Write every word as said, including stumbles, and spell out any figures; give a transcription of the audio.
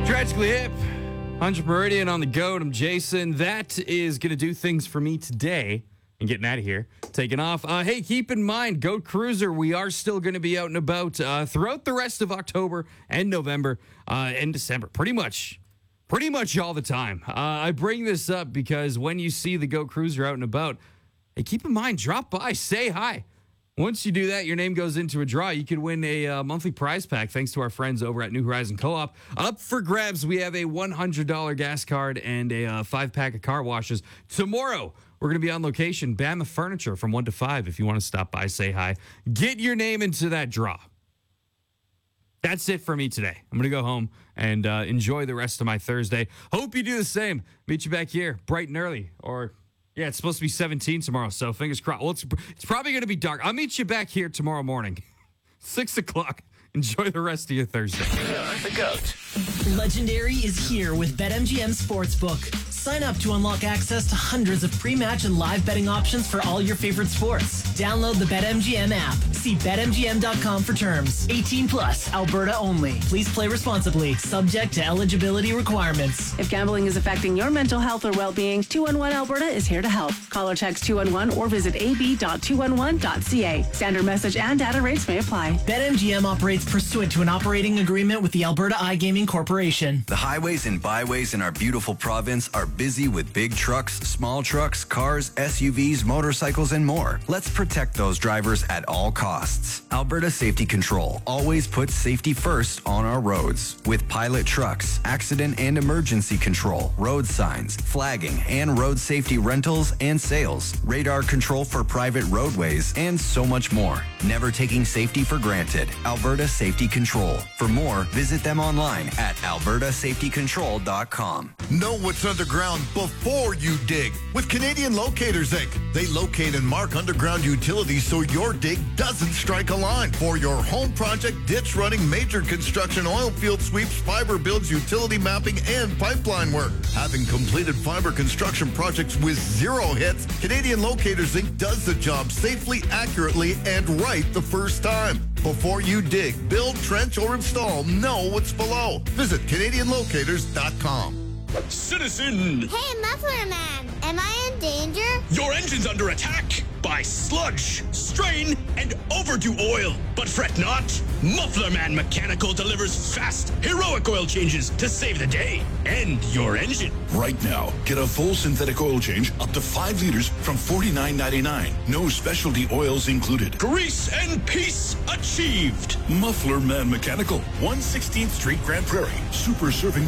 Tragically Hip, one hundred Meridian on the goat. I'm Jason. That is going to do things for me today. And getting out of here, taking off. Uh, hey, keep in mind, Goat Cruiser, we are still going to be out and about uh, throughout the rest of October and November uh, and December. Pretty much, pretty much all the time. Uh, I bring this up because when you see the Goat Cruiser out and about, hey, keep in mind, drop by, say hi. Once you do that, your name goes into a draw. You can win a uh, monthly prize pack thanks to our friends over at New Horizon Co-op. Up for grabs, we have a one hundred dollars gas card and a uh, five-pack of car washes. Tomorrow, we're going to be on location, Bama Furniture, from one to five. If you want to stop by, say hi. Get your name into that draw. That's it for me today. I'm going to go home and uh, enjoy the rest of my Thursday. Hope you do the same. Meet you back here bright and early, or... yeah, it's supposed to be seventeen tomorrow, so fingers crossed. Well, it's, it's probably going to be dark. I'll meet you back here tomorrow morning, six o'clock. Enjoy the rest of your Thursday. The GOAT. Legendary is here with BetMGM Sportsbook. Sign up to unlock access to hundreds of pre-match and live betting options for all your favorite sports. Download the BetMGM app. See bet M G M dot com for terms. eighteen plus, Alberta only. Please play responsibly. Subject to eligibility requirements. If gambling is affecting your mental health or well-being, two one one Alberta is here to help. Call or text two one one or visit a b dot two one one dot c a. Standard message and data rates may apply. BetMGM operates pursuant to an operating agreement with the Alberta iGaming Corporation. The highways and byways in our beautiful province are busy with big trucks, small trucks, cars, S U Vs, motorcycles, and more. Let's protect those drivers at all costs. Alberta Safety Control always puts safety first on our roads. With pilot trucks, accident and emergency control, road signs, flagging, and road safety rentals and sales, radar control for private roadways, and so much more. Never taking safety for granted. Alberta Safety Control. For more, visit them online at alberta safety control dot com. Know what's underground before you dig with Canadian Locators, Incorporated. They locate and mark underground utilities so your dig doesn't strike a line. For your home project, ditch running, major construction, oil field sweeps, fiber builds, utility mapping, and pipeline work. Having completed fiber construction projects with zero hits, Canadian Locators, Incorporated does the job safely, accurately, and right the first time. Before you dig, build, trench, or install, know what's below. Visit Canadian Locators dot com. Citizen! Hey, Muffler Man, am I in danger? Your engine's under attack by sludge, strain, and overdue oil. But fret not. Muffler Man Mechanical delivers fast, heroic oil changes to save the day and your engine. Right now, get a full synthetic oil change up to five liters from forty-nine ninety-nine. No specialty oils included. Grease and peace achieved. Muffler Man Mechanical, one sixteenth Street, Grand Prairie. Super serving